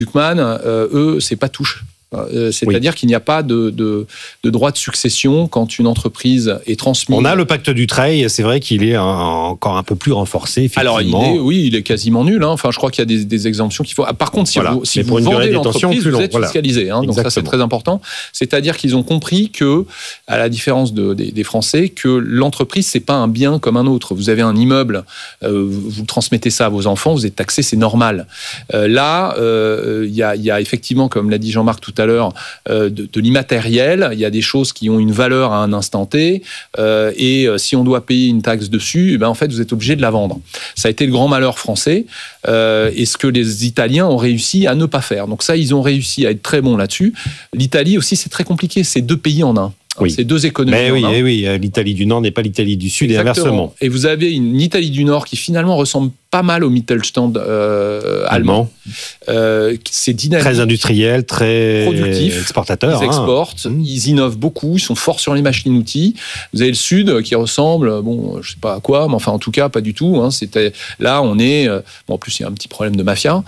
Tuchman, eux, c'est pas touche. C'est-à-dire qu'il n'y a pas de droit de succession quand une entreprise est transmise. On a le pacte Dutreil, c'est vrai qu'il est encore un peu plus renforcé, effectivement. Alors, il est quasiment nul. Enfin, je crois qu'il y a des exemptions qu'il faut. Par contre, si vous vendez l'entreprise, vous êtes fiscalisé. Donc ça, c'est très important. C'est-à-dire qu'ils ont compris que, à la différence des Français, que l'entreprise, c'est pas un bien comme un autre. Vous avez un immeuble, vous transmettez ça à vos enfants, vous êtes taxé, c'est normal. Là, il y a effectivement, comme l'a dit Jean-Marc tout à l'heure, de l'immatériel. Il y a des choses qui ont une valeur à un instant T, et si on doit payer une taxe dessus, en fait, vous êtes obligé de la vendre. Ça a été le grand malheur français, et ce que les Italiens ont réussi à ne pas faire. Donc ça, ils ont réussi à être très bons là-dessus. L'Italie aussi, c'est très compliqué. C'est 2 pays en un. Oui. C'est 2 économies. Mais oui, l'Italie du Nord n'est pas l'Italie du Sud. Exactement. Et inversement. Et vous avez une Italie du Nord qui finalement ressemble pas mal au Mittelstand allemand. C'est dynamique. Très industriel, très productif. Exportateur. Ils exportent, ils innovent beaucoup, ils sont forts sur les machines-outils. Vous avez le Sud qui ressemble, je sais pas à quoi, mais enfin en tout cas pas du tout. Là, on est... en plus, il y a un petit problème de mafia.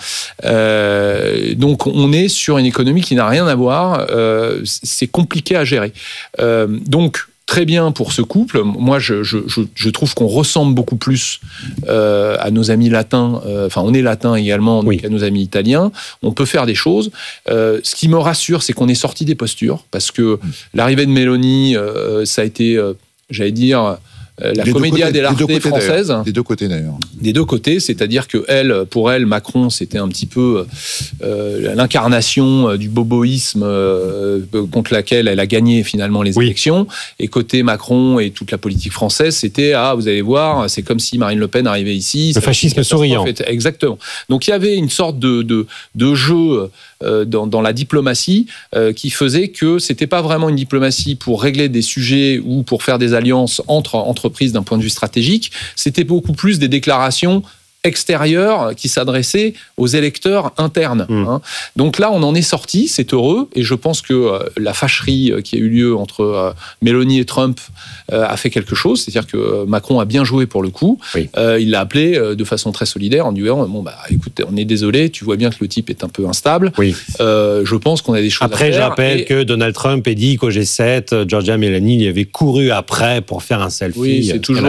Donc, on est sur une économie qui n'a rien à voir. C'est compliqué à gérer. Donc, très bien pour ce couple. Moi, je trouve qu'on ressemble beaucoup plus à nos amis latins. On est latins également, donc à nos amis italiens. On peut faire des choses. Ce qui me rassure, c'est qu'on est sorti des postures, parce que l'arrivée de Meloni, ça a été, j'allais dire... la commedia dell'arte française. Des deux côtés d'ailleurs. Des deux côtés, c'est-à-dire que pour elle, Macron, c'était un petit peu l'incarnation du boboïsme contre laquelle elle a gagné finalement les élections. Et côté Macron et toute la politique française, c'était vous allez voir, c'est comme si Marine Le Pen arrivait ici. Le fascisme souriant. Exactement. Donc il y avait une sorte de jeu dans la diplomatie qui faisait que c'était pas vraiment une diplomatie pour régler des sujets ou pour faire des alliances entre entreprises d'un point de vue stratégique, c'était beaucoup plus des déclarations extérieures qui s'adressaient aux électeurs internes. Donc là, on en est sorti, c'est heureux, et je pense que la fâcherie qui a eu lieu entre Meloni et Trump a fait quelque chose, c'est-à-dire que Macron a bien joué pour le coup. Il l'a appelé de façon très solidaire en disant écoute, on est désolé, tu vois bien que le type est un peu instable. Je pense qu'on a des choses à faire. Après, je rappelle que Donald Trump a dit qu'au G7, Giorgia Meloni il avait couru après pour faire un selfie. Oui, c'est toujours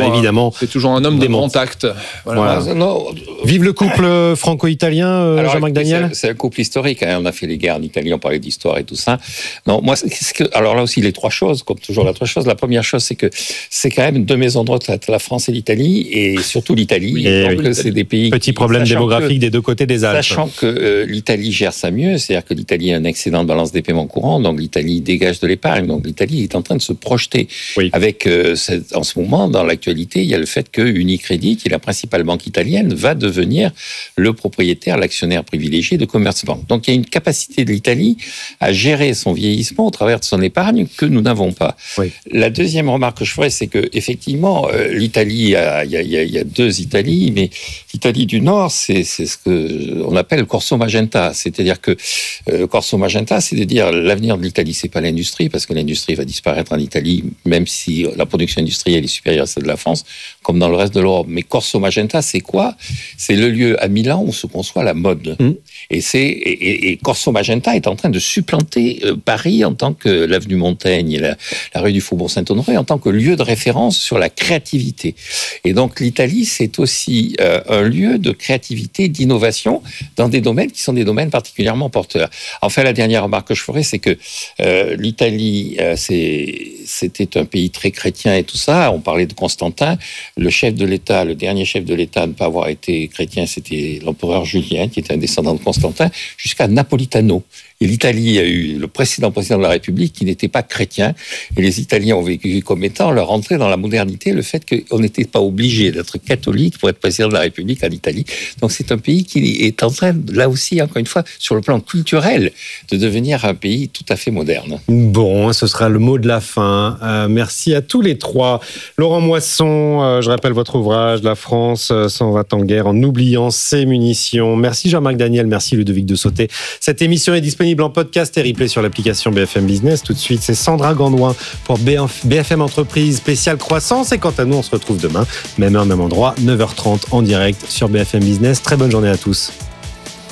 un homme de grand tact. Voilà. Vive le couple franco-italien, Jean-Marc Daniel. C'est un couple historique. On a fait les guerres en Italie, on parlait d'histoire et tout ça. Non, moi, alors là aussi, les 3 choses, comme toujours, la 3 choses. La première chose, c'est que c'est quand même 2 maisons de retraite, la France et l'Italie, et surtout l'Italie. C'est des pays. Petit problème démographique des deux côtés des Alpes. Sachant que l'Italie gère ça mieux, c'est-à-dire que l'Italie a un excédent de balance des paiements courants, donc l'Italie dégage de l'épargne, donc l'Italie est en train de se projeter. Avec en ce moment, dans l'actualité, il y a le fait que Unicredit, qui est la principale banque italienne, va devenir le propriétaire, l'actionnaire privilégié de Commerzbank. Donc il y a une capacité de l'Italie à gérer son vieillissement au travers de son épargne que nous n'avons pas. La deuxième remarque que je ferais, c'est que effectivement l'Italie, il y a 2 Italies, mais l'Italie du Nord, c'est ce que on appelle Corso Magenta, c'est-à-dire que Corso Magenta, c'est de dire l'avenir de l'Italie, c'est pas l'industrie, parce que l'industrie va disparaître en Italie, même si la production industrielle est supérieure à celle de la France, comme dans le reste de l'Europe. Mais Corso Magenta, c'est quoi ? C'est le lieu à Milan où se conçoit la mode. Et Corso Magenta est en train de supplanter Paris en tant que l'avenue Montaigne et la rue du Faubourg Saint-Honoré en tant que lieu de référence sur la créativité. Et donc l'Italie, c'est aussi un lieu de créativité, d'innovation dans des domaines qui sont des domaines particulièrement porteurs. Enfin, la dernière remarque que je ferai, c'est que l'Italie, c'était un pays très chrétien et tout ça. On parlait de Constantin. Le chef de l'État, le dernier chef de l'État à ne pas avoir été chrétien, c'était l'empereur Julien, qui était un descendant de Constantin, jusqu'à Napolitano. Et l'Italie a eu le précédent président de la République qui n'était pas chrétien. Et les Italiens ont vécu comme étant leur entrée dans la modernité, le fait qu'on n'était pas obligé d'être catholique pour être président de la République en Italie. Donc c'est un pays qui est en train, là aussi, encore une fois, sur le plan culturel, de devenir un pays tout à fait moderne. Bon, ce sera le mot de la fin. Merci à tous les 3. Laurent Moisson, je rappelle votre ouvrage, La France s'en va en guerre en oubliant ses munitions. Merci Jean-Marc Daniel, merci Ludovic de Sauté. Cette émission est disponible en podcast et replay sur l'application BFM Business. Tout de suite, c'est Sandra Gandoin pour BFM Entreprise spéciale croissance. Et quant à nous, on se retrouve demain, même heure, même endroit, 9h30 en direct sur BFM Business. Très bonne journée à tous.